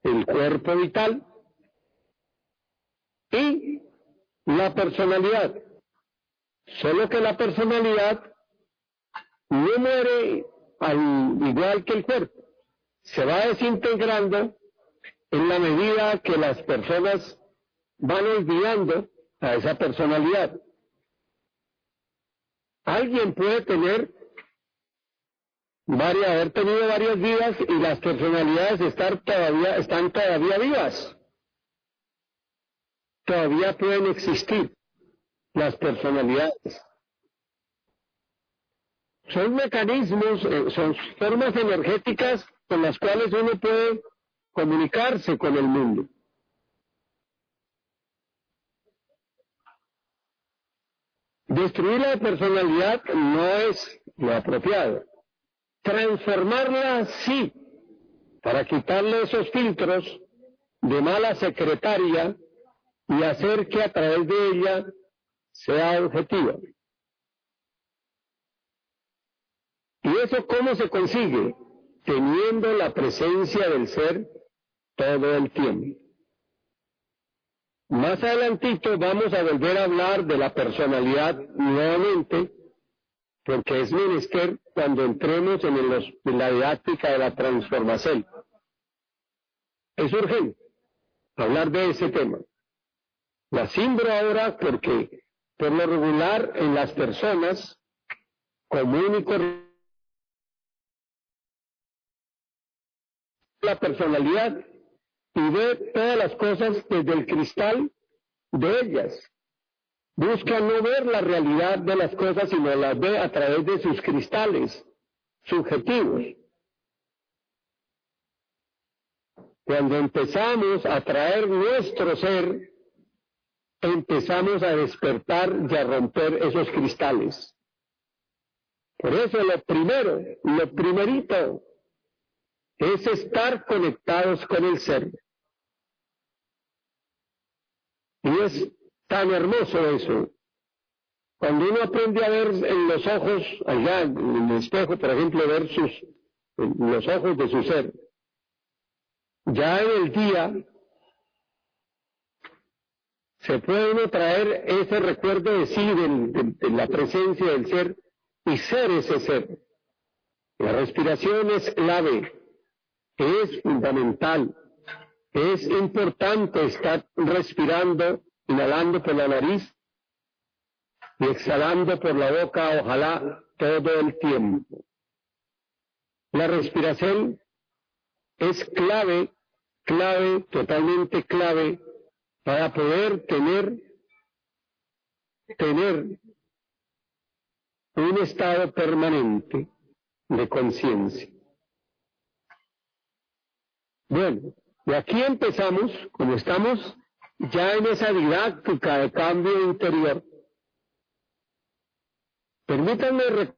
el cuerpo vital y la personalidad. Solo que la personalidad no muere al igual que el cuerpo, se va desintegrando en la medida que las personas van olvidando a esa personalidad. Alguien puede haber tenido varias vidas y las personalidades están todavía vivas. Todavía pueden existir las personalidades. Son mecanismos, son formas energéticas con las cuales uno puede comunicarse con el mundo. Destruir la personalidad no es lo apropiado. Transformarla sí, para quitarle esos filtros de mala secretaria y hacer que a través de ella sea objetiva. ¿Y eso cómo se consigue? Teniendo la presencia del ser todo el tiempo. Más adelantito vamos a volver a hablar de la personalidad nuevamente, porque es menester cuando entremos en la didáctica de la transformación. Es urgente hablar de ese tema. La simbro ahora porque, por lo regular, en las personas común y corriente, la personalidad y ve todas las cosas desde el cristal de ellas. Busca no ver la realidad de las cosas, sino las ve a través de sus cristales subjetivos. Cuando empezamos a traer nuestro ser, empezamos a despertar y a romper esos cristales. Por eso lo primerito, es estar conectados con el ser. Y es tan hermoso eso. Cuando uno aprende a ver en los ojos, allá en el espejo, por ejemplo, ver los ojos de su ser, ya en el día se puede uno traer ese recuerdo de sí, de la presencia del ser, y ser ese ser. La respiración es clave, es fundamental, es importante estar respirando, inhalando por la nariz y exhalando por la boca, ojalá todo el tiempo. La respiración es clave, totalmente clave, para poder tener un estado permanente de conciencia. Bueno, y aquí empezamos, como estamos ya en esa didáctica de cambio interior, permítanme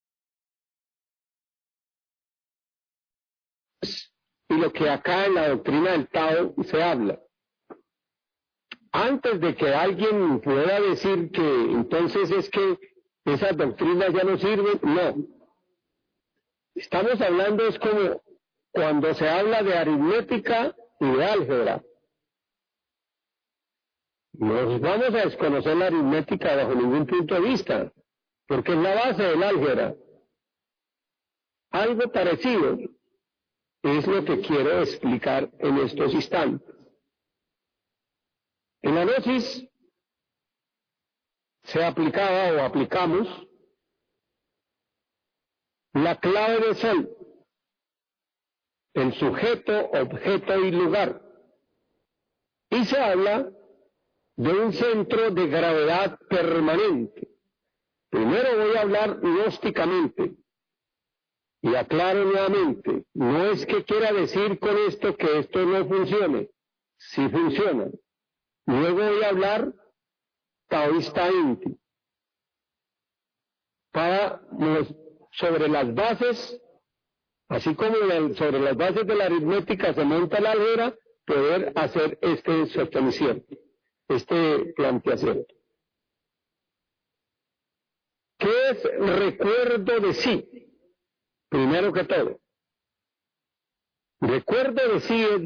y lo que acá en la doctrina del Tao se habla. Antes de que alguien pueda decir que entonces es que esas doctrinas ya no sirven, no. Estamos hablando es como cuando se habla de aritmética y de álgebra. No vamos a desconocer la aritmética bajo ningún punto de vista, porque es la base del álgebra. Algo parecido es lo que quiero explicar en estos instantes. En la gnosis se aplicaba o aplicamos la clave de sol, el sujeto, objeto y lugar. Y se habla de un centro de gravedad permanente. Primero voy a hablar gnósticamente y aclaro nuevamente, no es que quiera decir con esto que esto no funcione, sí funciona. Luego voy a hablar taoístamente sobre las bases, así como sobre las bases de la aritmética se monta la álgebra, poder hacer este sostenimiento, este planteamiento. ¿Qué es recuerdo de sí? Primero que todo, recuerdo de sí es